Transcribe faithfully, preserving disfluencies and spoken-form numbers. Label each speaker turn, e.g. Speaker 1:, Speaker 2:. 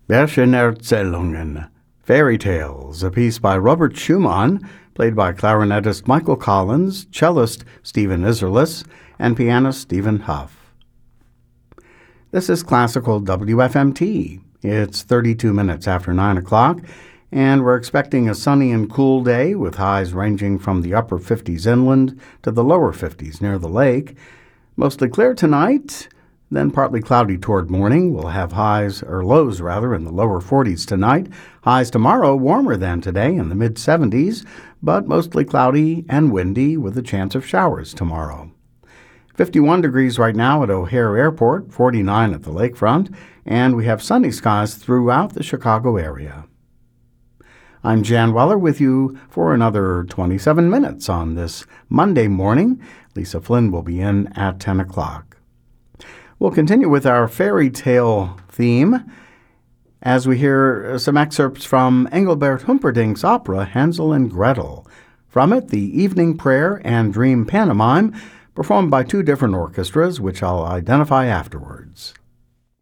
Speaker 1: Märchenerzählungen, Fairy Tales, a piece by Robert Schumann, played by clarinetist Michael Collins, cellist Stephen Isserlis, and pianist Stephen Huff. This is Classical W F M T. It's thirty-two minutes after nine o'clock, and we're expecting a sunny and cool day with highs ranging from the upper fifties inland to the lower fifties near the lake. Mostly clear tonight, then partly cloudy toward morning. We'll have highs, or lows rather, in the lower forties tonight. Highs tomorrow warmer than today in the mid-seventies, but mostly cloudy and windy with a chance of showers tomorrow. fifty-one degrees right now at O'Hare Airport, forty-nine at the lakefront, and we have sunny skies throughout the Chicago area. I'm Jan Weller with you for another twenty-seven minutes on this Monday morning. Lisa Flynn will be in at ten o'clock. We'll continue with our fairy tale theme as we hear some excerpts from Engelbert Humperdinck's opera Hansel and Gretel. From it, the Evening Prayer and Dream Pantomime, performed by two different orchestras, which I'll identify afterwards.